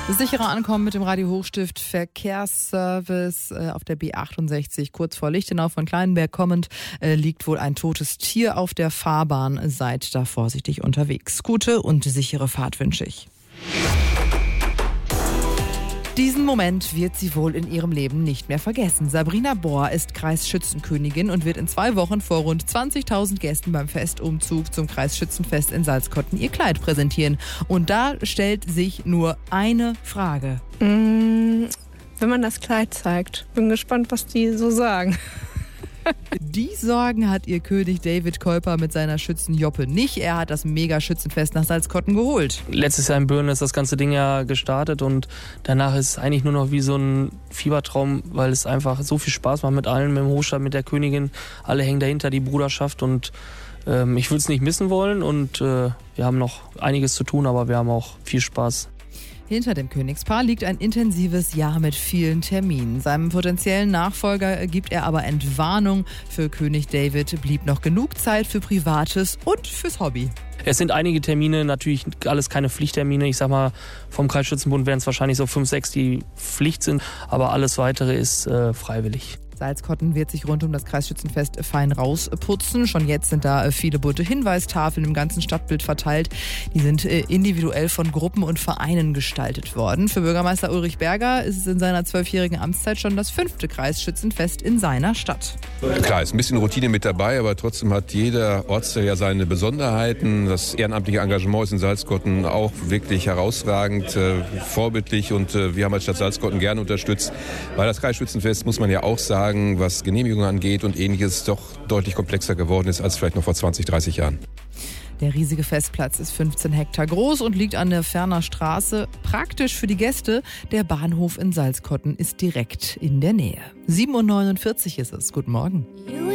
Sicherer Ankommen mit dem Radio Hochstift Verkehrsservice auf der B68 kurz vor Lichtenau von Kleinenberg kommend liegt wohl ein totes Tier auf der Fahrbahn. Seid da vorsichtig unterwegs. Gute und sichere Fahrt wünsche ich. Diesen Moment wird sie wohl in ihrem Leben nicht mehr vergessen. Sabrina Bohr ist Kreisschützenkönigin und wird in 2 Wochen vor rund 20.000 Gästen beim Festumzug zum Kreisschützenfest in Salzkotten ihr Kleid präsentieren. Und da stellt sich nur eine Frage. Wenn man das Kleid zeigt. Bin gespannt, was die so sagen. Die Sorgen hat ihr König David Kuiper mit seiner Schützenjoppe nicht. Er hat das Mega-Schützenfest nach Salzkotten geholt. Letztes Jahr in Böhren ist das ganze Ding ja gestartet und danach ist es eigentlich nur noch wie so ein Fiebertraum, weil es einfach so viel Spaß macht mit allen, mit dem Hochstab, mit der Königin. Alle hängen dahinter, die Bruderschaft, und ich will es nicht missen wollen, und wir haben noch einiges zu tun, aber wir haben auch viel Spaß. Hinter dem Königspaar liegt ein intensives Jahr mit vielen Terminen. Seinem potenziellen Nachfolger gibt er aber Entwarnung. Für König David blieb noch genug Zeit für Privates und fürs Hobby. Es sind einige Termine, natürlich alles keine Pflichttermine. Ich sag mal, vom Kreisschützenbund wären es wahrscheinlich so 5, 6, die Pflicht sind. Aber alles Weitere ist freiwillig. Salzkotten wird sich rund um das Kreisschützenfest fein rausputzen. Schon jetzt sind da viele bunte Hinweistafeln im ganzen Stadtbild verteilt. Die sind individuell von Gruppen und Vereinen gestaltet worden. Für Bürgermeister Ulrich Berger ist es in seiner 12-jährigen Amtszeit schon das 5. Kreisschützenfest in seiner Stadt. Klar, ist ein bisschen Routine mit dabei, aber trotzdem hat jeder Ortsteil ja seine Besonderheiten. Das ehrenamtliche Engagement ist in Salzkotten auch wirklich herausragend, vorbildlich, und wir haben als Stadt Salzkotten gerne unterstützt, weil das Kreisschützenfest, muss man ja auch sagen, was Genehmigungen angeht und Ähnliches, doch deutlich komplexer geworden ist als vielleicht noch vor 20, 30 Jahren. Der riesige Festplatz ist 15 Hektar groß und liegt an der Ferner Straße. Praktisch für die Gäste, der Bahnhof in Salzkotten ist direkt in der Nähe. 7:49 Uhr ist es. Guten Morgen.